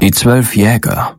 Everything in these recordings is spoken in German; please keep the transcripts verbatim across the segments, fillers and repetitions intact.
Die zwölf Jäger.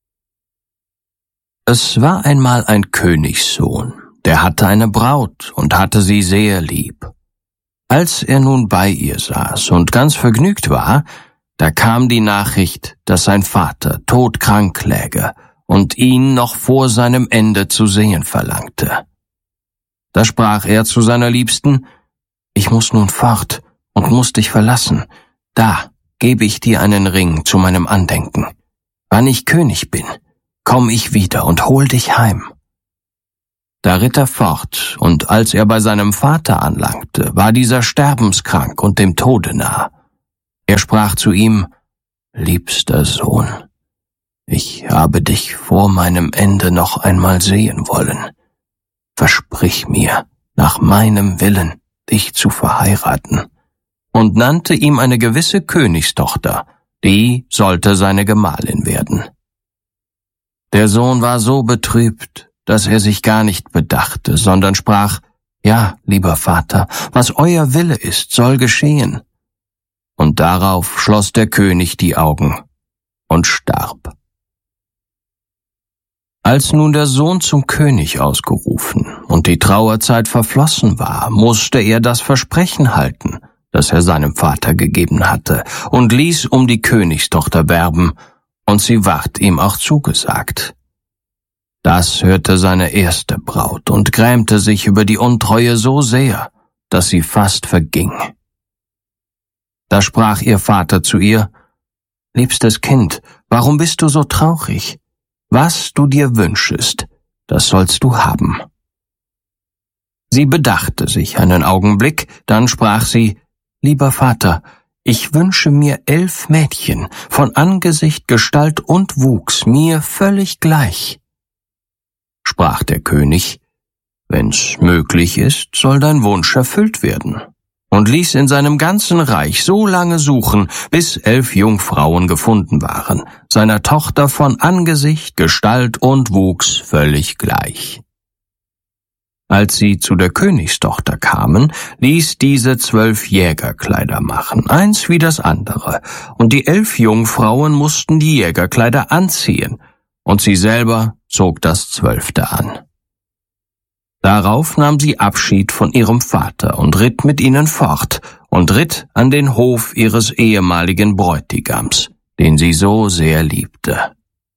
Es war einmal ein Königssohn, der hatte eine Braut und hatte sie sehr lieb. Als er nun bei ihr saß und ganz vergnügt war, da kam die Nachricht, dass sein Vater todkrank läge und ihn noch vor seinem Ende zu sehen verlangte. Da sprach er zu seiner Liebsten: »Ich muß nun fort und muß dich verlassen. Da gebe ich dir einen Ring zu meinem Andenken. Wann ich König bin, komm ich wieder und hol dich heim.« Da ritt er fort, und als er bei seinem Vater anlangte, war dieser sterbenskrank und dem Tode nah. Er sprach zu ihm: »Liebster Sohn, ich habe dich vor meinem Ende noch einmal sehen wollen. Versprich mir, nach meinem Willen, dich zu verheiraten«, und nannte ihm eine gewisse Königstochter, die sollte seine Gemahlin werden. Der Sohn war so betrübt, dass er sich gar nicht bedachte, sondern sprach: »Ja, lieber Vater, was euer Wille ist, soll geschehen.« Und darauf schloss der König die Augen und starb. Als nun der Sohn zum König ausgerufen und die Trauerzeit verflossen war, musste er das Versprechen halten, das er seinem Vater gegeben hatte, und ließ um die Königstochter werben, und sie ward ihm auch zugesagt. Das hörte seine erste Braut und grämte sich über die Untreue so sehr, dass sie fast verging. Da sprach ihr Vater zu ihr: »Liebstes Kind, warum bist du so traurig? Was du dir wünschest, das sollst du haben.« Sie bedachte sich einen Augenblick, dann sprach sie: »Lieber Vater, ich wünsche mir elf Mädchen, von Angesicht, Gestalt und Wuchs mir völlig gleich.« Sprach der König: »Wenn's möglich ist, soll dein Wunsch erfüllt werden«, und ließ in seinem ganzen Reich so lange suchen, bis elf Jungfrauen gefunden waren, seiner Tochter von Angesicht, Gestalt und Wuchs völlig gleich. Als sie zu der Königstochter kamen, ließ diese zwölf Jägerkleider machen, eins wie das andere, und die elf Jungfrauen mussten die Jägerkleider anziehen, und sie selber zog das zwölfte an. Darauf nahm sie Abschied von ihrem Vater und ritt mit ihnen fort und ritt an den Hof ihres ehemaligen Bräutigams, den sie so sehr liebte.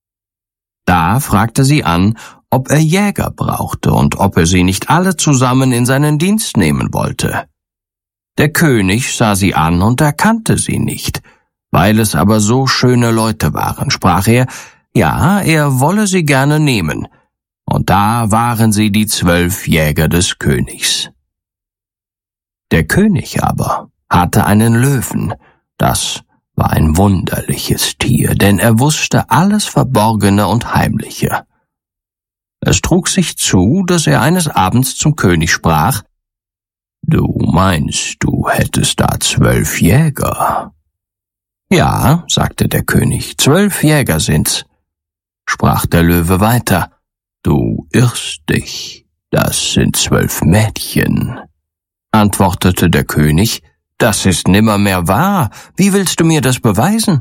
Da fragte sie an, ob er Jäger brauchte und ob er sie nicht alle zusammen in seinen Dienst nehmen wollte. Der König sah sie an und erkannte sie nicht. Weil es aber so schöne Leute waren, sprach er, ja, er wolle sie gerne nehmen. Und da waren sie die zwölf Jäger des Königs. Der König aber hatte einen Löwen. Das war ein wunderliches Tier, denn er wusste alles Verborgene und Heimliche. Es trug sich zu, dass er eines Abends zum König sprach: »Du meinst, du hättest da zwölf Jäger?« »Ja«, sagte der König, »zwölf Jäger sind's.« Sprach der Löwe weiter: »Du irrst dich, das sind zwölf Mädchen.« Antwortete der König: »Das ist nimmermehr wahr. Wie willst du mir das beweisen?«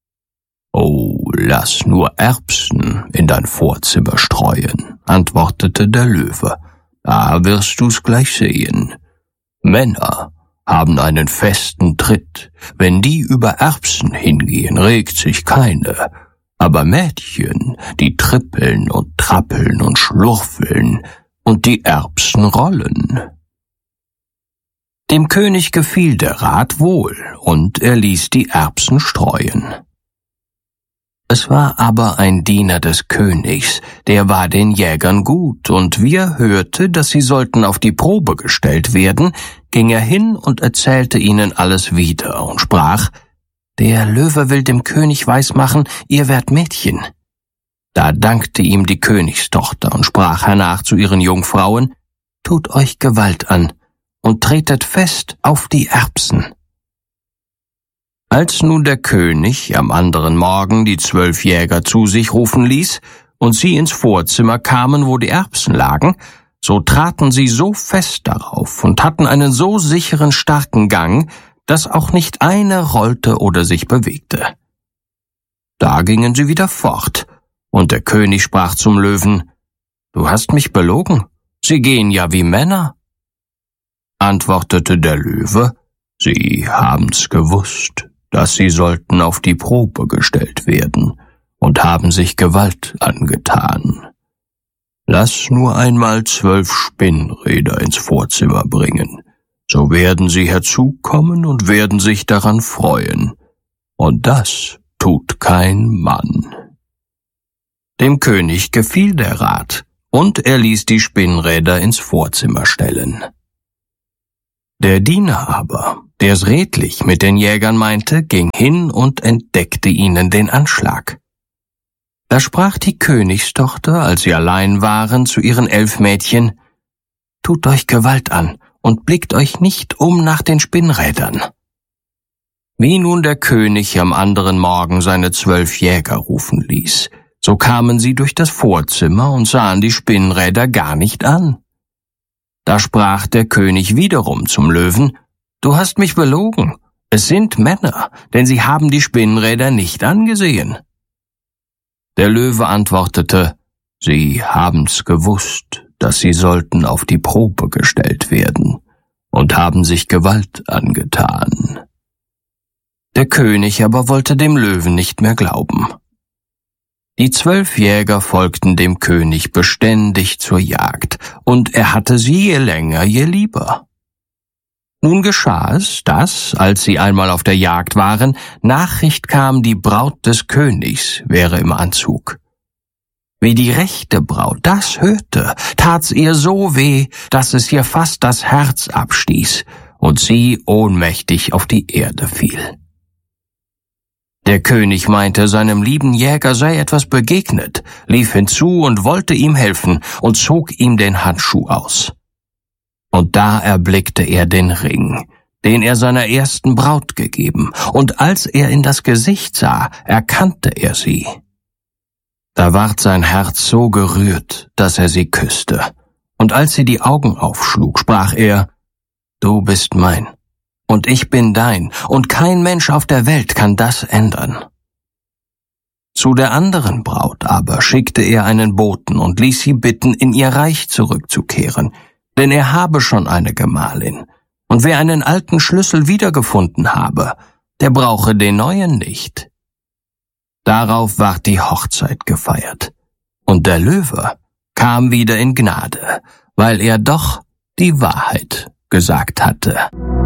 »Oh, lass nur Erbsen in dein Vorzimmer streuen«, antwortete der Löwe. »Da wirst du's gleich sehen. Männer haben einen festen Tritt. Wenn die über Erbsen hingehen, regt sich keine. Aber Mädchen, die trippeln und trappeln und schlurfeln, und die Erbsen rollen.« Dem König gefiel der Rat wohl, und er ließ die Erbsen streuen. Es war aber ein Diener des Königs, der war den Jägern gut, und wie er hörte, dass sie sollten auf die Probe gestellt werden, ging er hin und erzählte ihnen alles wieder und sprach: »Der Löwe will dem König weismachen, ihr wärt Mädchen.« Da dankte ihm die Königstochter und sprach hernach zu ihren Jungfrauen: »Tut euch Gewalt an und tretet fest auf die Erbsen.« Als nun der König am anderen Morgen die zwölf Jäger zu sich rufen ließ und sie ins Vorzimmer kamen, wo die Erbsen lagen, so traten sie so fest darauf und hatten einen so sicheren, starken Gang, dass auch nicht eine rollte oder sich bewegte. Da gingen sie wieder fort, und der König sprach zum Löwen: »Du hast mich belogen, sie gehen ja wie Männer.« Antwortete der Löwe: »Sie haben's gewusst, dass sie sollten auf die Probe gestellt werden, und haben sich Gewalt angetan. Lass nur einmal zwölf Spinnräder ins Vorzimmer bringen, so werden sie herzukommen und werden sich daran freuen, und das tut kein Mann.« Dem König gefiel der Rat, und er ließ die Spinnräder ins Vorzimmer stellen. Der Diener aber, der's redlich mit den Jägern meinte, ging hin und entdeckte ihnen den Anschlag. Da sprach die Königstochter, als sie allein waren, zu ihren elf Mädchen: »Tut euch Gewalt an und blickt euch nicht um nach den Spinnrädern.« Wie nun der König am anderen Morgen seine zwölf Jäger rufen ließ, so kamen sie durch das Vorzimmer und sahen die Spinnräder gar nicht an. Da sprach der König wiederum zum Löwen: »Du hast mich belogen, es sind Männer, denn sie haben die Spinnräder nicht angesehen.« Der Löwe antwortete: »Sie haben's gewusst, dass sie sollten auf die Probe gestellt werden, und haben sich Gewalt angetan.« Der König aber wollte dem Löwen nicht mehr glauben. Die zwölf Jäger folgten dem König beständig zur Jagd, und er hatte sie je länger je lieber. Nun geschah es, dass, als sie einmal auf der Jagd waren, Nachricht kam, die Braut des Königs wäre im Anzug. Wie die rechte Braut das hörte, tat's ihr so weh, dass es ihr fast das Herz abstieß und sie ohnmächtig auf die Erde fiel. Der König meinte, seinem lieben Jäger sei etwas begegnet, lief hinzu und wollte ihm helfen und zog ihm den Handschuh aus. Und da erblickte er den Ring, den er seiner ersten Braut gegeben, und als er in das Gesicht sah, erkannte er sie. Da ward sein Herz so gerührt, dass er sie küsste, und als sie die Augen aufschlug, sprach er: »Du bist mein, und ich bin dein, und kein Mensch auf der Welt kann das ändern.« Zu der anderen Braut aber schickte er einen Boten und ließ sie bitten, in ihr Reich zurückzukehren, denn er habe schon eine Gemahlin, und wer einen alten Schlüssel wiedergefunden habe, der brauche den neuen nicht. Darauf ward die Hochzeit gefeiert, und der Löwe kam wieder in Gnade, weil er doch die Wahrheit gesagt hatte.